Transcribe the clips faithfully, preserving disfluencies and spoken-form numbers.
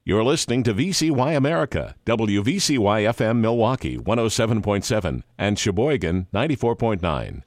You're listening to V C Y America, W V C Y F M Milwaukee, one oh seven point seven, and Sheboygan, ninety-four point nine.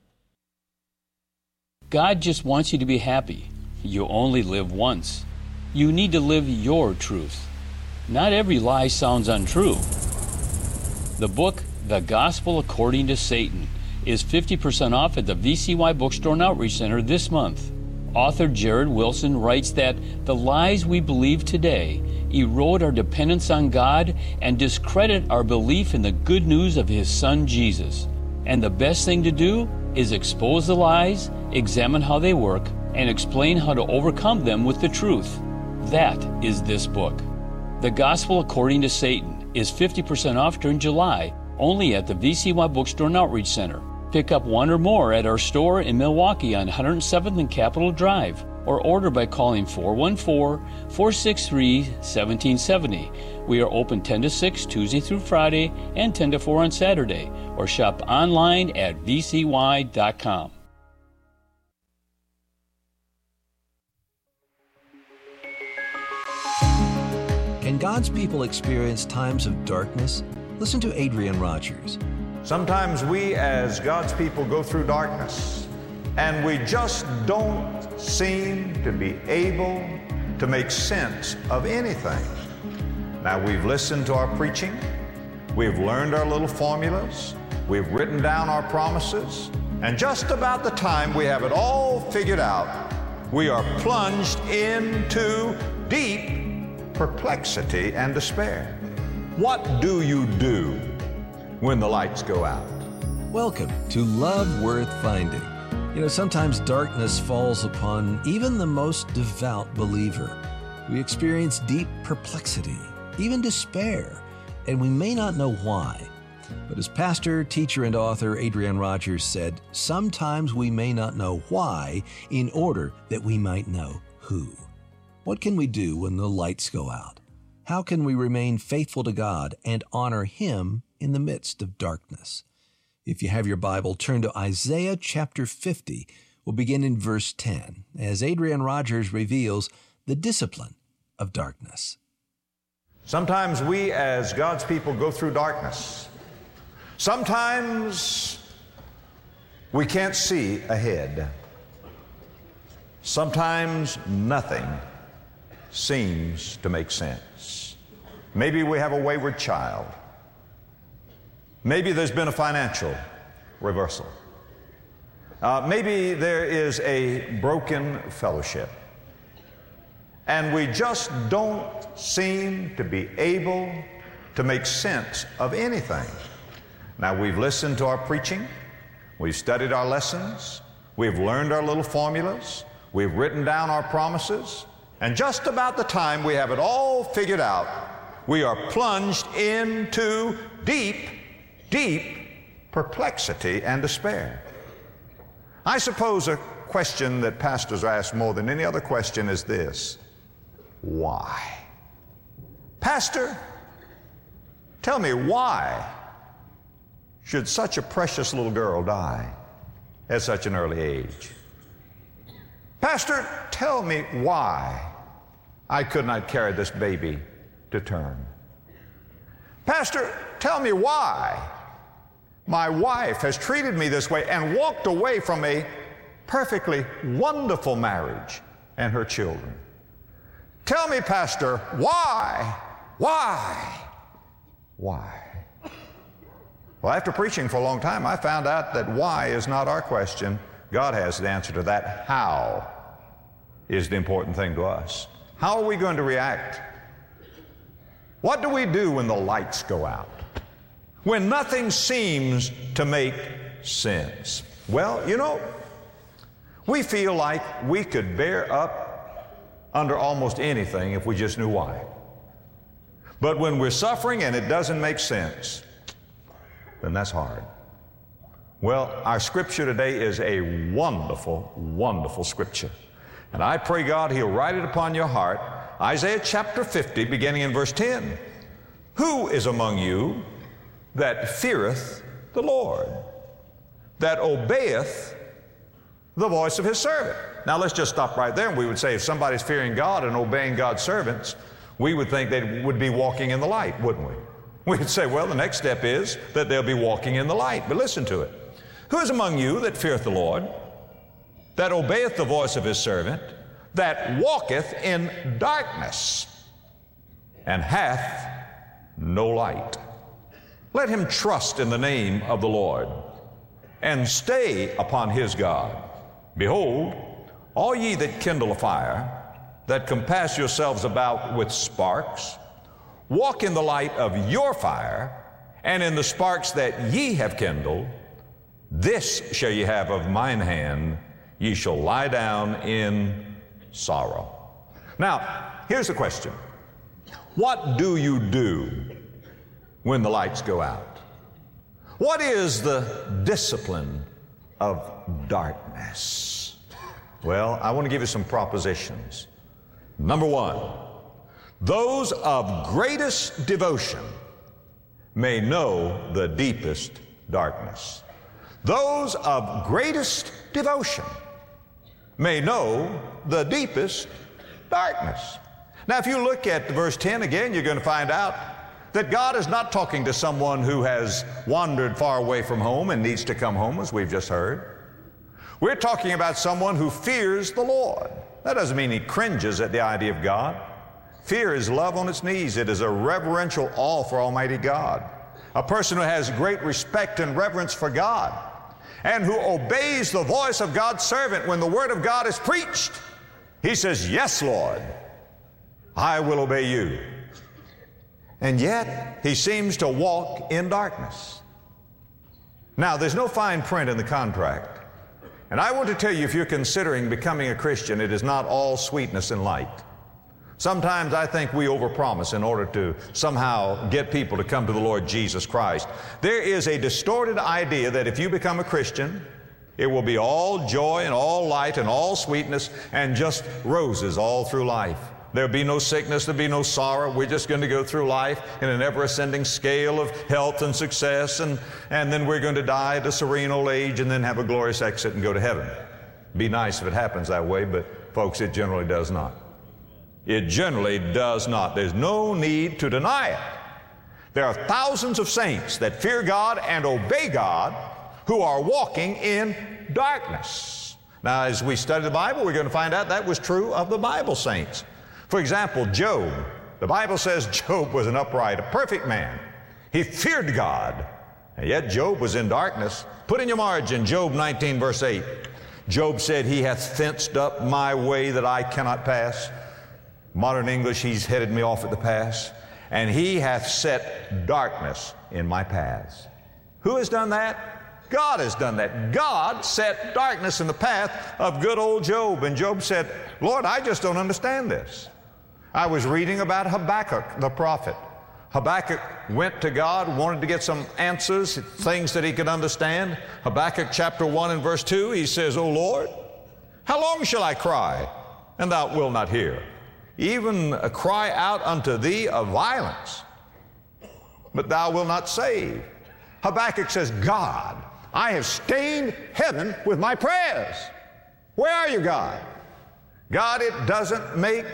God just wants you to be happy. You only live once. You need to live your truth. Not every lie sounds untrue. The book, The Gospel According to Satan, is fifty percent off at the V C Y Bookstore and Outreach Center this month. Author Jared Wilson writes that the lies we believe today erode our dependence on God and discredit our belief in the good news of His Son Jesus. And the best thing to do is expose the lies, examine how they work, and explain how to overcome them with the truth. That is this book. The Gospel According to Satan is fifty percent off during July, only at the V C Y Bookstore and Outreach Center. Pick up one or more at our store in Milwaukee on one hundred seventh and Capitol Drive, or order by calling four one four, four six three, one seven seven zero. We are open ten to six Tuesday through Friday and ten to four on Saturday, or shop online at v c y dot com. Can God's people experience times of darkness? Listen to Adrian Rogers. Sometimes we as God's people go through darkness, and we just don't seem to be able to make sense of anything. Now, we've listened to our preaching, we've learned our little formulas, we've written down our promises, and just about the time we have it all figured out, we are plunged into deep perplexity and despair. What do you do when the lights go out? Welcome to Love Worth Finding. You know, sometimes darkness falls upon even the most devout believer. We experience deep perplexity, even despair, and we may not know why. But as pastor, teacher, and author Adrian Rogers said, sometimes we may not know why in order that we might know who. What can we do when the lights go out? How can we remain faithful to God and honor Him in the midst of darkness? If you have your Bible, turn to Isaiah chapter fifty. We'll begin in verse ten, as Adrian Rogers reveals the discipline of darkness. Sometimes we as God's people go through darkness. Sometimes we can't see ahead. Sometimes nothing seems to make sense. Maybe we have a wayward child. Maybe there's been a financial reversal. Uh, maybe there is a broken fellowship. And we just don't seem to be able to make sense of anything. Now, we've listened to our preaching, we've studied our lessons, we've learned our little formulas, we've written down our promises, and just about the time we have it all figured out, we are plunged into deep, deep perplexity and despair. I suppose a question that pastors ask more than any other question is this: why? Pastor, tell me, why should such a precious little girl die at such an early age? Pastor, tell me why I could not carry this baby to term. Pastor, tell me why my wife has treated me this way and walked away from a perfectly wonderful marriage and her children. Tell me, Pastor, why, why, why? Well, after preaching for a long time, I found out that why is not our question. God has the answer to that. How is the important thing to us. How are we going to react? What do we do when the lights go out? When nothing seems to make sense? Well, you know, we feel like we could bear up under almost anything if we just knew why. But when we're suffering and it doesn't make sense, then that's hard. Well, our scripture today is a wonderful, wonderful scripture. And I pray God He'll write it upon your heart. Isaiah chapter fifty, beginning in verse ten. Who is among you that feareth the Lord, that obeyeth the voice of His servant? Now let's just stop right there, and we would say if somebody's fearing God and obeying God's servants, we would think they would be walking in the light, wouldn't we? We'd say, well, the next step is that they'll be walking in the light. But listen to it. Who is among you that feareth the Lord, that obeyeth the voice of his servant, that walketh in darkness, and hath no light? Let him trust in the name of the Lord, and stay upon his God. Behold, all ye that kindle a fire, that compass yourselves about with sparks, walk in the light of your fire, and in the sparks that ye have kindled. This shall ye have of mine hand, ye shall lie down in sorrow. Now, here's the question. What do you do when the lights go out? What is the discipline of darkness? Well, I want to give you some propositions. Number one, those of greatest devotion may know the deepest darkness. Those of greatest devotion may know the deepest darkness. Now, if you look at verse ten again, you're going to find out that God is not talking to someone who has wandered far away from home and needs to come home, as we've just heard. We're talking about someone who fears the Lord. That doesn't mean he cringes at the idea of God. Fear is love on its knees. It is a reverential awe for Almighty God. A person who has great respect and reverence for God, and who obeys the voice of God's servant when the Word of God is preached. He says, yes, Lord, I will obey you. And yet, he seems to walk in darkness. Now, there's no fine print in the contract. And I want to tell you, if you're considering becoming a Christian, it is not all sweetness and light. Sometimes I think we overpromise in order to somehow get people to come to the Lord Jesus Christ. There is a distorted idea that if you become a Christian, it will be all joy and all light and all sweetness and just roses all through life. There'll be no sickness, there'll be no sorrow. We're just going to go through life in an ever-ascending scale of health and success, and, and then we're going to die at a serene old age and then have a glorious exit and go to heaven. Be nice if it happens that way, but folks, it generally does not. It generally does not. There's no need to deny it. There are thousands of saints that fear God and obey God who are walking in darkness. Now, as we study the Bible, we're going to find out that was true of the Bible saints. For example, Job. The Bible says Job was an upright, a perfect man. He feared God, and yet Job was in darkness. Put in your margin, Job nineteen, verse eight. Job said, he hath fenced up my way that I cannot pass. Modern English, he's headed me off at the pass. And he hath set darkness in my paths. Who has done that? God has done that. God set darkness in the path of good old Job. And Job said, Lord, I just don't understand this. I was reading about Habakkuk, the prophet. Habakkuk went to God, wanted to get some answers, things that he could understand. Habakkuk chapter one and verse two, he says, O Lord, how long shall I cry, and thou wilt not hear? Even a cry out unto thee of violence, but thou wilt not save. Habakkuk says, God, I have stained heaven with my prayers. Where are you, God? God, it doesn't make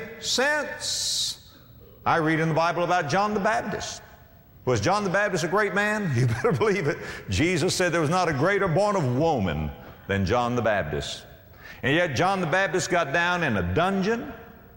sense. I read in the Bible about John the Baptist. Was John the Baptist a great man? You better believe it. Jesus said there was not a greater born of woman than John the Baptist. And yet John the Baptist got down in a dungeon,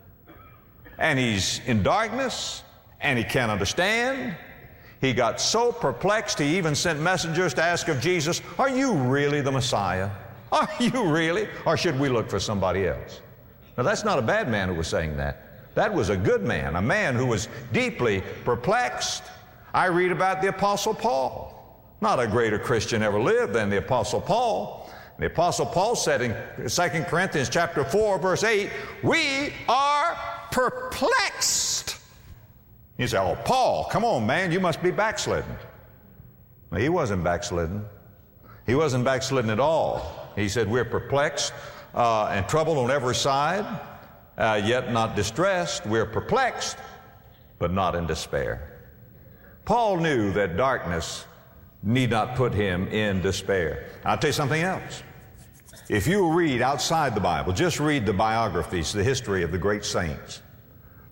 and he's in darkness, and he can't understand. He got so perplexed, he even sent messengers to ask of Jesus, are you really the Messiah? Are you really? Or should we look for somebody else? Now, that's not a bad man who was saying that. That was a good man, a man who was deeply perplexed. I read about the Apostle Paul. Not a greater Christian ever lived than the Apostle Paul. The Apostle Paul said in Second Corinthians chapter four, verse eight, we are perplexed. You say, oh, Paul, come on, man, you must be backslidden. Well, he wasn't backslidden. He wasn't backslidden at all. He said, we're perplexed uh, and troubled on every side, uh, yet not distressed. We're perplexed, but not in despair. Paul knew that darkness need not put him in despair. I'll tell you something else. If you read outside the Bible, just read the biographies, the history of the great saints,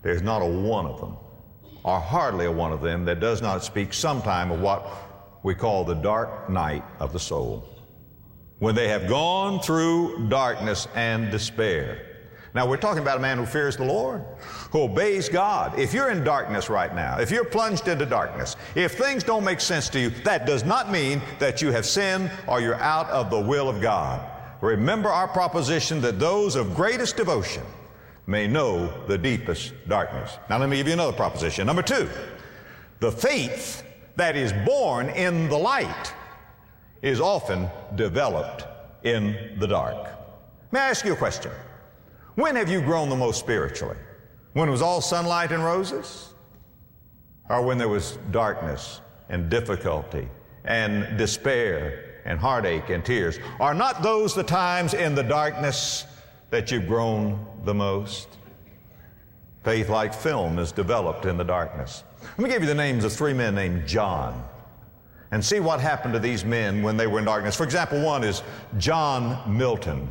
there's not a one of them, or hardly a one of them, that does not speak sometime of what we call the dark night of the soul, when they have gone through darkness and despair. Now, we're talking about a man who fears the Lord, who obeys God. If you're in darkness right now, if you're plunged into darkness, if things don't make sense to you, that does not mean that you have sinned or you're out of the will of God. Remember our proposition that those of greatest devotion may know the deepest darkness. Now, let me give you another proposition. Number two, the faith that is born in the light is often developed in the dark. May I ask you a question? When have you grown the most spiritually? When it was all sunlight and roses? Or when there was darkness and difficulty and despair and heartache and tears? Are not those the times in the darkness that you've grown the most? Faith, like film, is developed in the darkness. Let me give you the names of three men named John, and see what happened to these men when they were in darkness. For example, one is John Milton,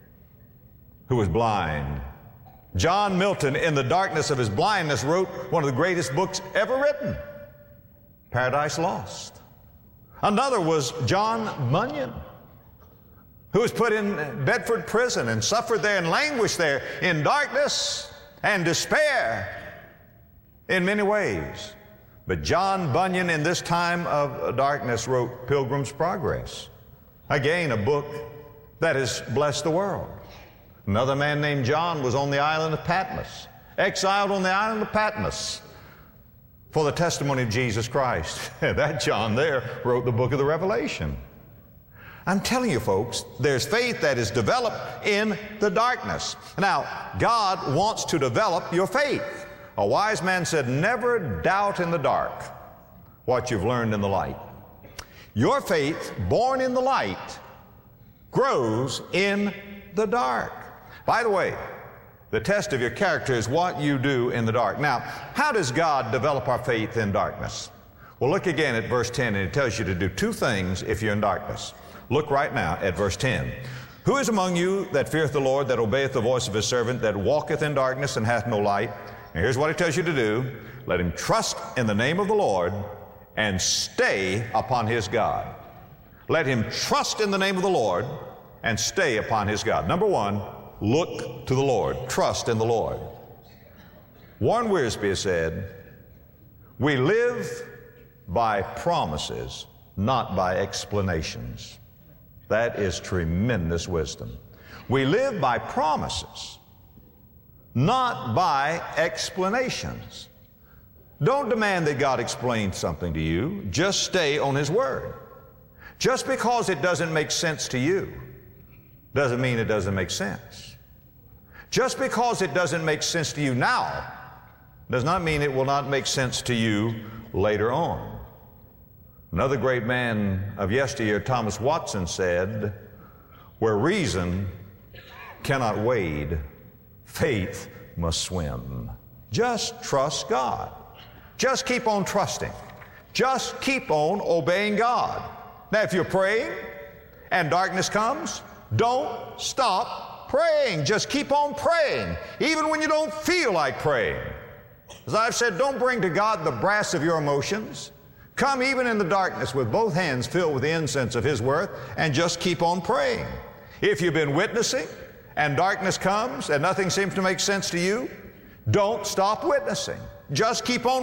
who was blind. John Milton, in the darkness of his blindness, wrote one of the greatest books ever written, Paradise Lost. Another was John Bunyan, who was put in Bedford prison and suffered there and languished there in darkness and despair in many ways. But John Bunyan, in this time of darkness, wrote Pilgrim's Progress, again a book that has blessed the world. Another man named John was on the island of Patmos, exiled on the island of Patmos for the testimony of Jesus Christ. That John there wrote the book of the Revelation. I'm telling you, folks, there's faith that is developed in the darkness. Now, God wants to develop your faith. A wise man said, never doubt in the dark what you've learned in the light. Your faith, born in the light, grows in the dark. By the way, the test of your character is what you do in the dark. Now, how does God develop our faith in darkness? Well, look again at verse ten, and it tells you to do two things if you're in darkness. Look right now at verse ten. Who is among you that feareth the Lord, that obeyeth the voice of his servant, that walketh in darkness and hath no light? And here's what it tells you to do. Let him trust in the name of the Lord and stay upon his God. Let him trust in the name of the Lord and stay upon his God. Number one, look to the Lord. Trust in the Lord. Warren Wiersbe said, we live by promises, not by explanations. That is tremendous wisdom. We live by promises, not by explanations. Don't demand that God explain something to you. Just stay on his word. Just because it doesn't make sense to you doesn't mean it doesn't make sense. Just because it doesn't make sense to you now does not mean it will not make sense to you later on. Another great man of yesteryear, Thomas Watson, said, where reason cannot wade, faith must swim. Just trust God. Just keep on trusting. Just keep on obeying God. Now, if you're praying and darkness comes, don't stop praying. Just keep on praying, even when you don't feel like praying. As I've said, don't bring to God the brass of your emotions. Come even in the darkness with both hands filled with the incense of his worth and just keep on praying. If you've been witnessing and darkness comes and nothing seems to make sense to you, don't stop witnessing. Just keep on